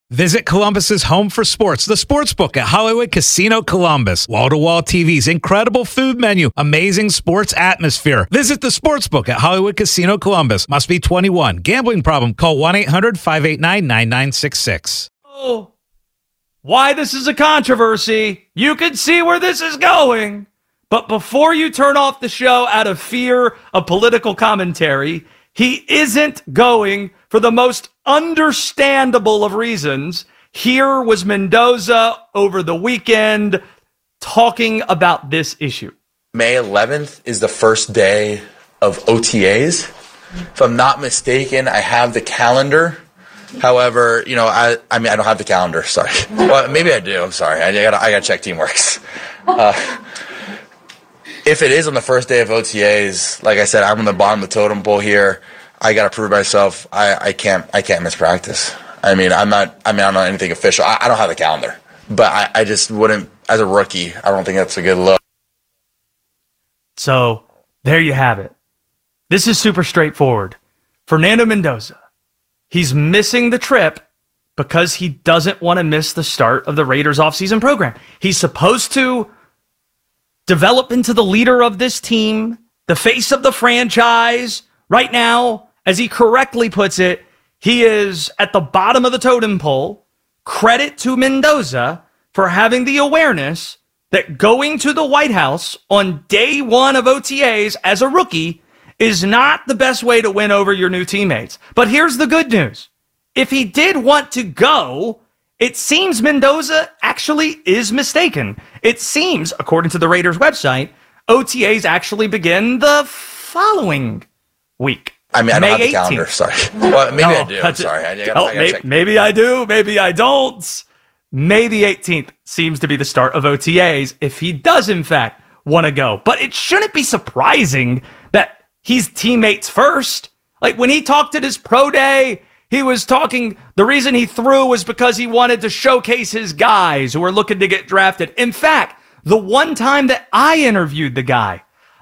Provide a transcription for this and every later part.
Visit Columbus's home for sports, the Sportsbook at Hollywood Casino Columbus. Wall-to-wall TVs, incredible food menu, amazing sports atmosphere. Visit the Sportsbook at Hollywood Casino Columbus. Must be 21. Gambling problem? Call 1-800-589-9966. Oh, why this is a controversy. You can see where this is going. But before you turn off the show out of fear of political commentary, he isn't going for the most understandable of reasons. Here was Mendoza over the weekend talking about this issue. May 11th is the first day of OTAs. If I'm not mistaken, I have the calendar. However, I don't have the calendar. Sorry. Well, maybe I do. I'm sorry. I gotta check Teamworks. If it is on the first day of OTAs, like I said, I'm on the bottom of the totem pole here. I got to prove myself. I can't miss practice. I'm not anything official. I don't have the calendar, but I just wouldn't, as a rookie, I don't think that's a good look. So there you have it. This is super straightforward. Fernando Mendoza, he's missing the trip because he doesn't want to miss the start of the Raiders offseason program. He's supposed to develop into the leader of this team, the face of the franchise. Right now, as he correctly puts it, he is at the bottom of the totem pole. Credit to Mendoza for having the awareness that going to the White House on day one of OTAs as a rookie is not the best way to win over your new teammates. But here's the good news. If he did want to go, it seems Mendoza actually is mistaken. It seems, according to the Raiders website, OTAs actually begin the following week. I don't May have the 18th. calendar. Sorry. Well, maybe I do. I'm sorry. I gotta check. Maybe I do. Maybe I don't. May the 18th seems to be the start of OTAs if he does, in fact, want to go. But it shouldn't be surprising that he's teammates first. Like when he talked at his pro day, he was talking, the reason he threw was because he wanted to showcase his guys who were looking to get drafted. In fact, the one time that I interviewed the guy,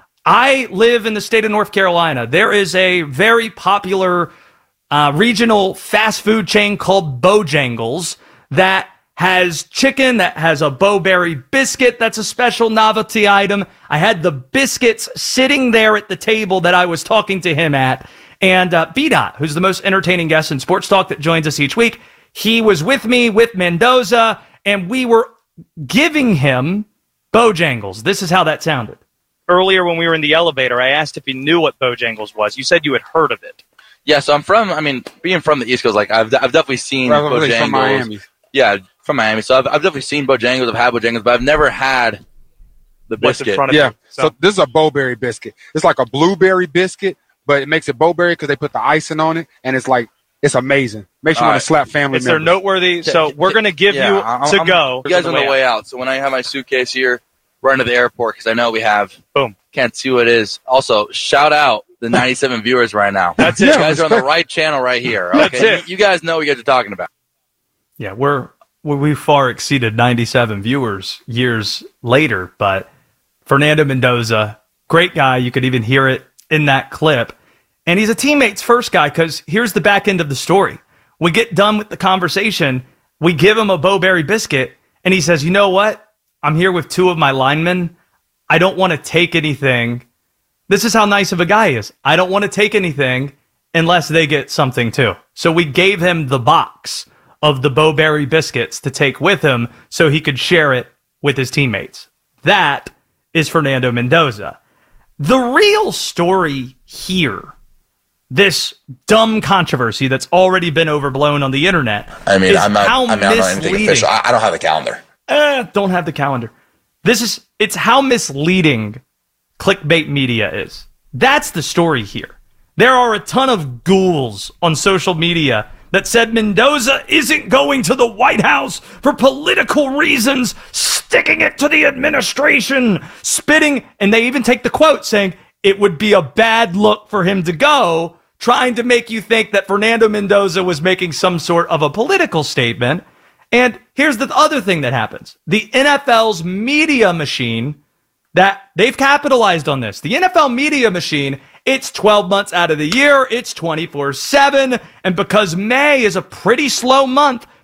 I live in the state of North Carolina. There is a very popular regional fast food chain called Bojangles that has chicken, that has a Bowberry biscuit. That's a special novelty item. I had the biscuits sitting there at the table that I was talking to him at. And B-Dot, who's the most entertaining guest in sports talk that joins us each week, he was with me with Mendoza, and we were giving him Bojangles. This is how that sounded. Earlier when we were in the elevator, I asked if he knew what Bojangles was. You said you had heard of it. Yeah, so being from the East Coast, like I've definitely seen Bojangles. From Miami. Yeah, from Miami. So I've definitely seen Bojangles. I've had Bojangles, but I've never had the biscuit. What's in front of Yeah, you. so this is a Bowberry biscuit. It's like a blueberry biscuit, but it makes it Bowberry because they put the icing on it, and it's amazing. Makes you want to slap family Is there members. noteworthy? So we're going to give you to go. You guys on the way out. So when I have my suitcase here, run to the airport because I know we have. Boom. Can't see what it is. Also, shout out the 97 viewers right now. That's it. You guys are on the right channel right here. Okay? That's it. You guys know what you guys are talking about. Yeah, we far exceeded 97 viewers years later, but Fernando Mendoza, great guy. You could even hear it in that clip. And he's a teammates first guy because here's the back end of the story. We get done with the conversation. We give him a Bowberry biscuit, and he says, you know what? I'm here with two of my linemen. I don't want to take anything. This is how nice of a guy he is. I don't want to take anything unless they get something too. So we gave him the box of the Bowberry biscuits to take with him so he could share it with his teammates. That is Fernando Mendoza. The real story here, this dumb controversy that's already been overblown on the internet, I'm not misleading. anything official. I don't have the calendar. Don't have the calendar. It's how misleading clickbait media is. That's the story here. There are a ton of ghouls on social media that said Mendoza isn't going to the White House for political reasons, sticking it to the administration, spitting, and they even take the quote saying it would be a bad look for him to go, trying to make you think that Fernando Mendoza was making some sort of a political statement. And here's the other thing that happens. The NFL's media machine, that they've capitalized on this. The NFL media machine, it's 12 months out of the year. It's 24/7. And because May is a pretty slow month